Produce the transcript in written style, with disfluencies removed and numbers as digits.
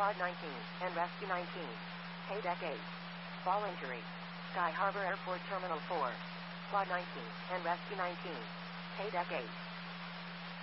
Quad 19 and Rescue 19. Haydeck 8. Fall injury. Sky Harbor Airport Terminal 4. Quad 19 and Rescue 19. Haydeck 8.